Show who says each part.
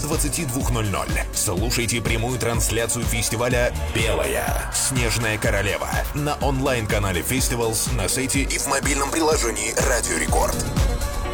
Speaker 1: 22:00. Слушайте прямую трансляцию фестиваля «Белая снежная королева» на онлайн-канале Festivals, на сайте и в мобильном приложении «Радио Рекорд».